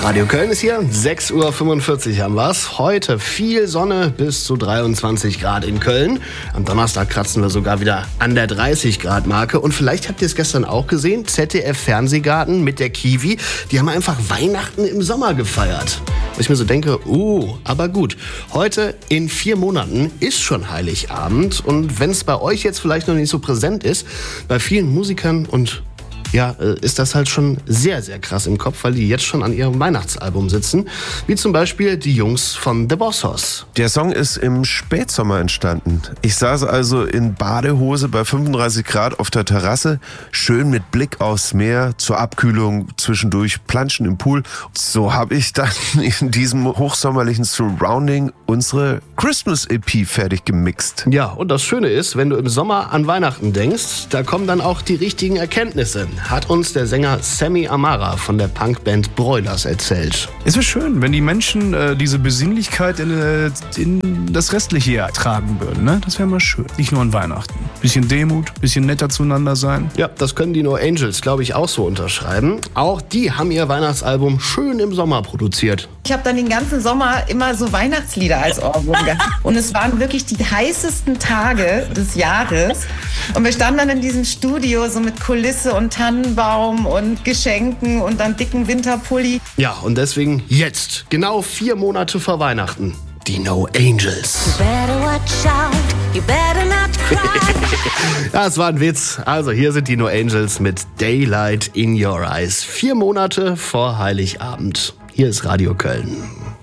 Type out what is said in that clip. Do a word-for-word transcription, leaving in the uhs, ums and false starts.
Radio Köln ist hier, sechs Uhr fünfundvierzig haben wir's. Heute viel Sonne bis zu dreiundzwanzig Grad in Köln. Am Donnerstag kratzen wir sogar wieder an der dreißig Grad Marke. Und vielleicht habt ihr es gestern auch gesehen, Z D F-Fernsehgarten mit der Kiwi, die haben einfach Weihnachten im Sommer gefeiert. Wo ich mir so denke, uh, aber gut, heute in vier Monaten ist schon Heiligabend. Und wenn es bei euch jetzt vielleicht noch nicht so präsent ist, bei vielen Musikern und ja, ist das halt schon sehr, sehr krass im Kopf, weil die jetzt schon an ihrem Weihnachtsalbum sitzen. Wie zum Beispiel die Jungs von The Boss Hoss. Der Song ist im Spätsommer entstanden. Ich saß also in Badehose bei fünfunddreißig Grad auf der Terrasse, schön mit Blick aufs Meer, zur Abkühlung zwischendurch planschen im Pool. So habe ich dann in diesem hochsommerlichen Surrounding unsere Christmas-E P fertig gemixt. Ja, und das Schöne ist, wenn du im Sommer an Weihnachten denkst, da kommen dann auch die richtigen Erkenntnisse. Hat uns der Sänger Sammy Amara von der Punkband Broilers erzählt. Es wäre schön, wenn die Menschen äh, diese Besinnlichkeit in, äh, in das restliche Jahr tragen würden. Ne? Das wäre mal schön. Nicht nur an Weihnachten. Bisschen Demut, bisschen netter zueinander sein. Ja, das können die No Angels, glaube ich, auch so unterschreiben. Auch die haben ihr Weihnachtsalbum schön im Sommer produziert. Ich habe dann den ganzen Sommer immer so Weihnachtslieder als Ohrwurm gehabt. Und es waren wirklich die heißesten Tage des Jahres. Und wir standen dann in diesem Studio so mit Kulisse und Tannenbaum und Geschenken und dann dicken Winterpulli. Ja, und deswegen jetzt, genau vier Monate vor Weihnachten, die No Angels. Ja, es war ein Witz. Also hier sind die No Angels mit Daylight in Your Eyes. Vier Monate vor Heiligabend. Hier ist Radio Köln.